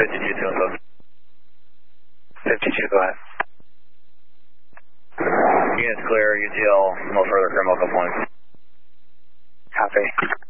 52 to info. 52, go ahead. Units clear, UGL, no further criminal complaints. Copy.